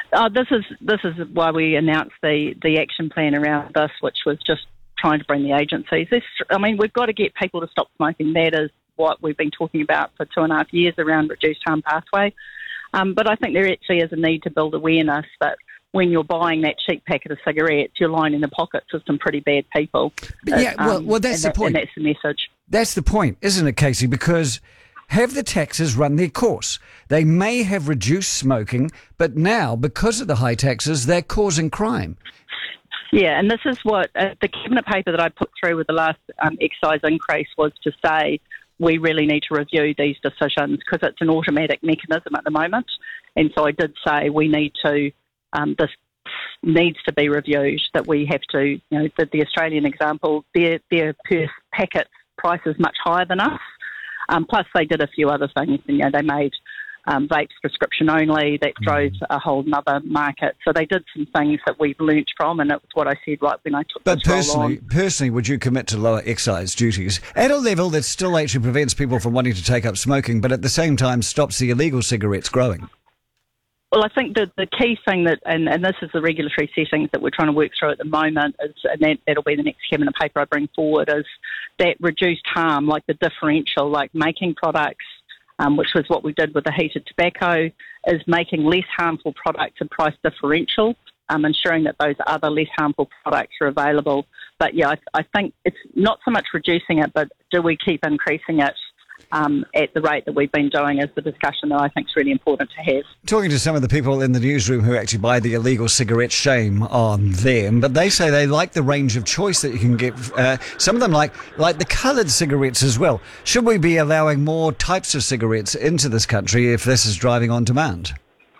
This is why we announced the action plan around this, which was just trying to bring the agencies. We've got to get people to stop smoking. That is what we've been talking about for 2.5 years around reduced harm pathway. But I think there actually is a need to build awareness that when you're buying that cheap packet of cigarettes, you're lining the pockets of some pretty bad people. Yeah, well, that's the point. And that's the message. That's the point, isn't it, Casey? Because have the taxes run their course? They may have reduced smoking, but now, because of the high taxes, they're causing crime. Yeah, and this is what the cabinet paper that I put through with the last excise increase was to say we really need to review these decisions because it's an automatic mechanism at the moment. And so I did say we need to, this needs to be reviewed, that we have to, the Australian example, their per packet price is much higher than us. Plus they did a few other things, they made vapes prescription only, that drove a whole other market. So they did some things that we've learnt from, and it was what I said right when I took this role on. But personally, would you commit to lower excise duties at a level that still actually prevents people from wanting to take up smoking, but at the same time stops the illegal cigarettes growing? Well, I think the key thing that, and this is the regulatory settings that we're trying to work through at the moment, is, and that'll be the next cabinet paper I bring forward, is that reduced harm, like the differential, like making products, which was what we did with the heated tobacco, is making less harmful products a price differential, ensuring that those other less harmful products are available. But yeah, I think it's not so much reducing it, but do we keep increasing it at the rate that we've been doing is the discussion that I think is really important to have. Talking to some of the people in the newsroom who actually buy the illegal cigarettes, shame on them, but they say they like the range of choice that you can get. Some of them like the coloured cigarettes as well. Should we be allowing more types of cigarettes into this country if this is driving on demand?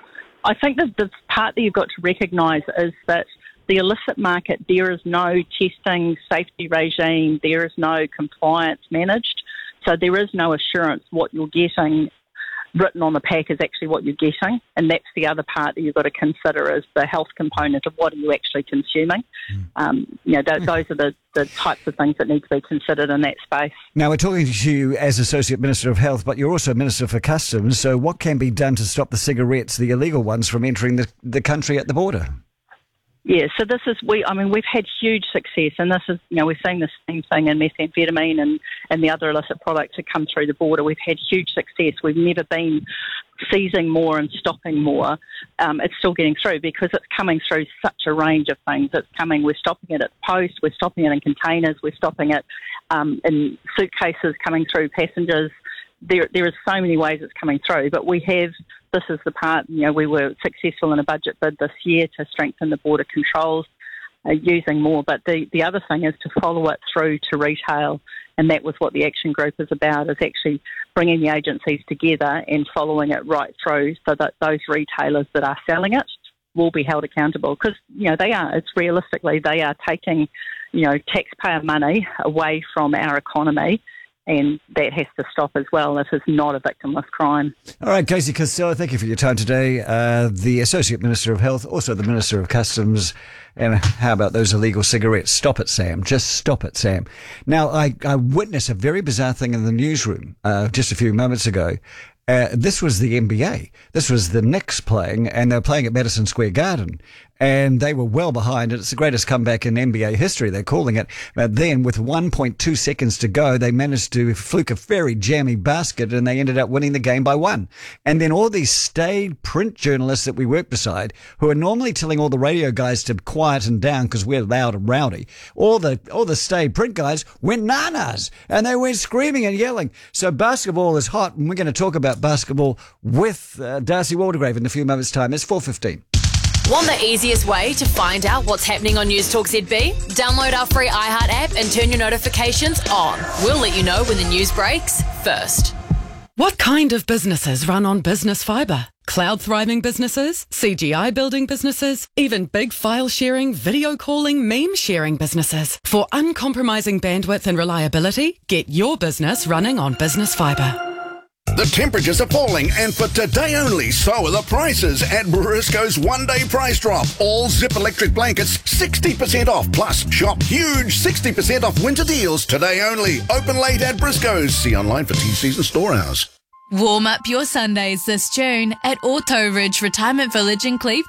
I think that the part that you've got to recognise is that the illicit market, there is no testing, safety regime, there is no compliance managed. So there is no assurance what you're getting written on the pack is actually what you're getting. And that's the other part that you've got to consider is the health component of what are you actually consuming. Those are the types of things that need to be considered in that space. Now, we're talking to you as Associate Minister of Health, but you're also Minister for Customs. So what can be done to stop the cigarettes, the illegal ones, from entering the country at the border? Yeah, so this is, we've had huge success, and this is, we're seeing the same thing in methamphetamine and the other illicit products that come through the border. We've had huge success. We've never been seizing more and stopping more. It's still getting through because it's coming through such a range of things. We're stopping it at post, we're stopping it in containers, we're stopping it in suitcases coming through passengers. There is so many ways it's coming through, but this is the part, we were successful in a budget bid this year to strengthen the border controls using more, but the other thing is to follow it through to retail, and that was what the action group is about, is actually bringing the agencies together and following it right through so that those retailers that are selling it will be held accountable, because, they are taking, taxpayer money away from our economy. And that has to stop as well. This is not a victimless crime. All right, Casey Costello, thank you for your time today. The Associate Minister of Health, also the Minister of Customs. And how about those illegal cigarettes? Stop it, Sam. Just stop it, Sam. Now, I witnessed a very bizarre thing in the newsroom just a few moments ago. This was the NBA. This was the Knicks playing, and they were playing at Madison Square Garden. And they were well behind. It's the greatest comeback in NBA history, they're calling it. But then, with 1.2 seconds to go, they managed to fluke a very jammy basket, and they ended up winning the game by 1. And then all these staid print journalists that we work beside, who are normally telling all the radio guys to quieten down because we're loud and rowdy, all the staid print guys went nanas, and they went screaming and yelling. So basketball is hot, and we're going to talk about basketball with Darcy Waldegrave in a few moments' time. It's 4:15. Want the easiest way to find out what's happening on News Talk ZB? Download our free iHeart app and turn your notifications on. We'll let you know when the news breaks first. What kind of businesses run on business fibre? Cloud thriving businesses, CGI building businesses, even big file sharing, video calling, meme sharing businesses. For uncompromising bandwidth and reliability, get your business running on business fibre. The temperatures are falling, and for today only, so are the prices at Briscoe's one-day price drop. All Zip electric blankets 60% off, plus shop huge 60% off winter deals today only. Open late at Briscoe's. See online for T-Season store hours. Warm up your Sundays this June at Auto Ridge Retirement Village in Cleveland.